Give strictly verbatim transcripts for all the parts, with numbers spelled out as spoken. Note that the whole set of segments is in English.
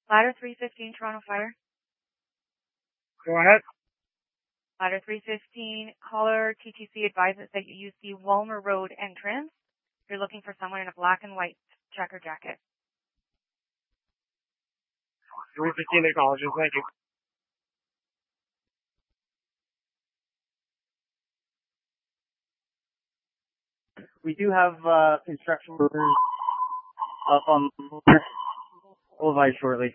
Ladder three fifteen, Toronto Fire. Go ahead. Ladder three fifteen, caller T T C advises that you use the Walmer Road entrance. You're looking for someone in a black and white checker jacket. three fifteen acknowledges, thank you. We do have uh, construction workers up on the floor. We'll advise shortly.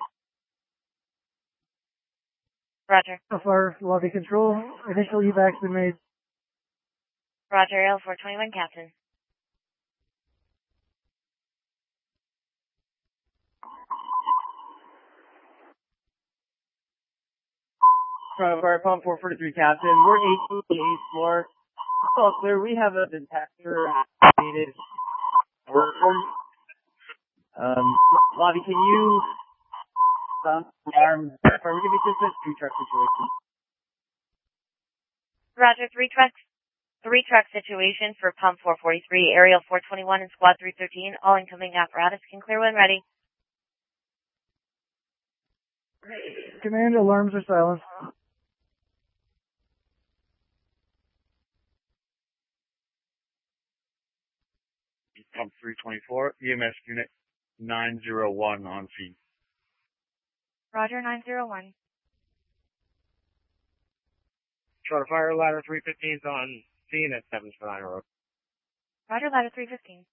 Roger. Fire lobby control. Initial evac's been made. Roger, L four twenty-one, Captain. Toronto Fire Pump four forty-three, Captain. We're eighth floor. All clear. We have a detector activated. Um, lobby, can you sound alarm? We're gonna be just a tree truck situation. Roger, three trucks. Three truck situation for Pump four forty-three, Aerial four twenty-one, and Squad three thirteen. All incoming apparatus can clear when ready. Command, alarms are silenced. Pump three twenty-four, E M S unit nine zero one on scene. Roger, nine zero one. Toronto Fire, ladder three fifteen is on scene at seven Spadina Road. Roger, ladder three fifteen.